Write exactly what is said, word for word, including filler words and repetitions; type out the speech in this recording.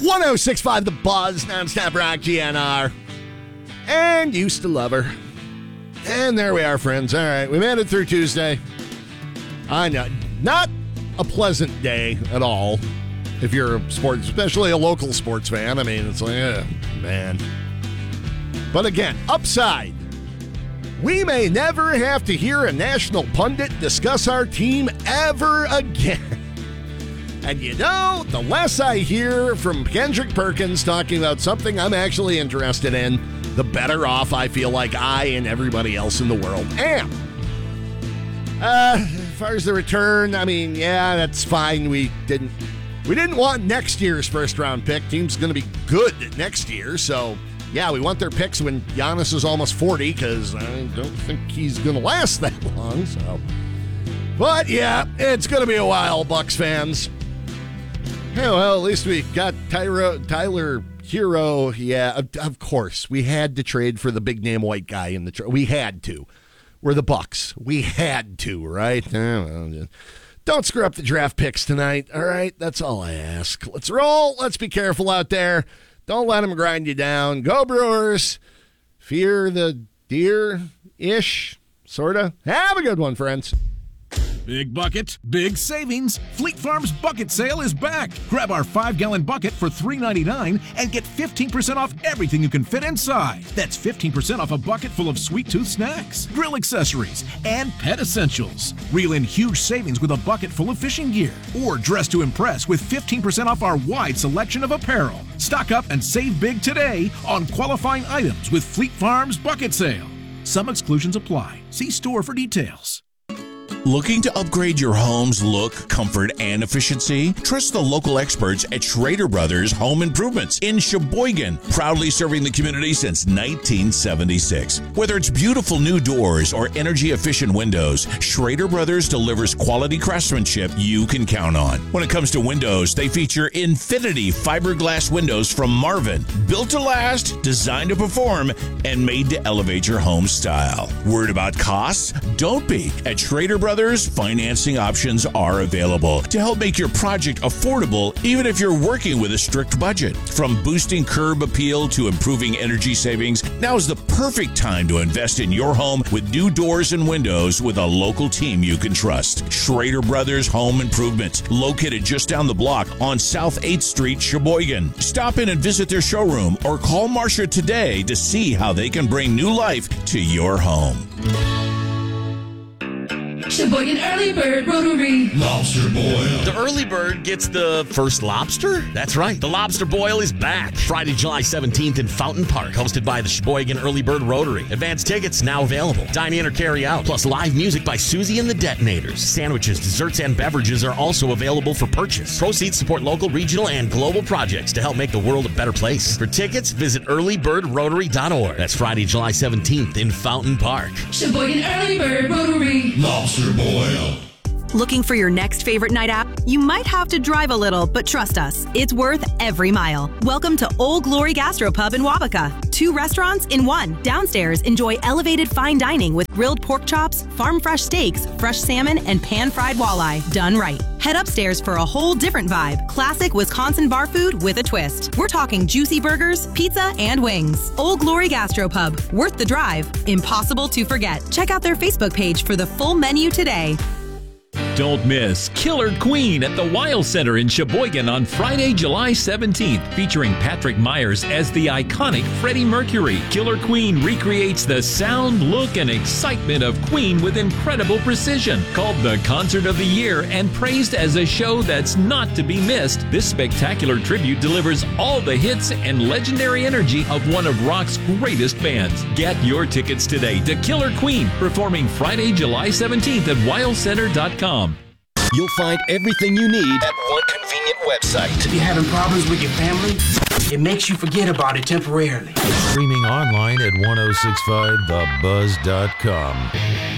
one oh six point five The Buzz, nonstop rock, G N R. And used to love her. And there we are, friends. All right, we made it through Tuesday. I know, not a pleasant day at all if you're a sports, especially a local sports fan. I mean, it's like, eh, man. But again, upside. We may never have to hear a national pundit discuss our team ever again. And you know, the less I hear from Kendrick Perkins talking about something I'm actually interested in, the better off I feel like I and everybody else in the world am. Uh, as far as the return, I mean, yeah, that's fine. We didn't we didn't want next year's first round pick. Team's going to be good next year, so yeah, we want their picks when Giannis is almost forty, because I don't think he's going to last that long. So, but yeah, it's going to be a while, Bucks fans. Yeah, well, at least we got Tyro, Tyler Hero. Yeah, of, of course, we had to trade for the big name white guy in the trade. We had to. We're the Bucks. We had to, right? Eh, well, don't screw up the draft picks tonight. All right, that's all I ask. Let's roll. Let's be careful out there. Don't let them grind you down. Go Brewers. Fear the deer-ish, sort of. Have a good one, friends. Big bucket, big savings. Fleet Farm's bucket sale is back. Grab our five-gallon bucket for three ninety-nine and get fifteen percent off everything you can fit inside. That's fifteen percent off a bucket full of sweet tooth snacks, grill accessories, and pet essentials. Reel in huge savings with a bucket full of fishing gear. Or dress to impress with fifteen percent off our wide selection of apparel. Stock up and save big today on qualifying items with Fleet Farm's bucket sale. Some exclusions apply. See store for details. Looking to upgrade your home's look, comfort, and efficiency? Trust the local experts at Schrader Brothers Home Improvements in Sheboygan, proudly serving the community since nineteen seventy-six. Whether it's beautiful new doors or energy-efficient windows, Schrader Brothers delivers quality craftsmanship you can count on. When it comes to windows, they feature Infinity fiberglass windows from Marvin, built to last, designed to perform, and made to elevate your home style. Worried about costs? Don't be. At Schrader Brothers, financing options are available to help make your project affordable, even if you're working with a strict budget. From boosting curb appeal to improving energy savings, now is the perfect time to invest in your home with new doors and windows with a local team you can trust. Schrader Brothers Home Improvement, located just down the block on South eighth Street, Sheboygan. Stop in and visit their showroom or call Marcia today to see how they can bring new life to your home. Sheboygan Early Bird Rotary. Lobster boil. The Early Bird gets the first lobster? That's right. The Lobster Boil is back. Friday, July seventeenth in Fountain Park. Hosted by the Sheboygan Early Bird Rotary. Advanced tickets now available. Dine in or carry out. Plus live music by Susie and the Detonators. Sandwiches, desserts, and beverages are also available for purchase. Proceeds support local, regional, and global projects to help make the world a better place. For tickets, visit early bird rotary dot org. That's Friday, July seventeenth in Fountain Park. Sheboygan Early Bird Rotary. Lobster boil. Looking for your next favorite night out? You might have to drive a little, but trust us, it's worth every mile. Welcome to Old Glory Gastropub in Wabaka. Two restaurants in one. Downstairs, enjoy elevated fine dining with grilled pork chops, farm fresh steaks, fresh salmon, and pan-fried walleye, done right. Head upstairs for a whole different vibe. Classic Wisconsin bar food with a twist. We're talking juicy burgers, pizza, and wings. Old Glory Gastropub. Worth the drive. Impossible to forget. Check out their Facebook page for the full menu today. Don't miss Killer Queen at the Weil Center in Sheboygan on Friday, July seventeenth, featuring Patrick Myers as the iconic Freddie Mercury. Killer Queen recreates the sound, look, and excitement of Queen with incredible precision. Called the Concert of the Year and praised as a show that's not to be missed, this spectacular tribute delivers all the hits and legendary energy of one of rock's greatest bands. Get your tickets today to Killer Queen, performing Friday, July seventeenth at weil center dot com. You'll find everything you need at one convenient website. If you're having problems with your family, it makes you forget about it temporarily. Streaming online at ten sixty-five the buzz dot com.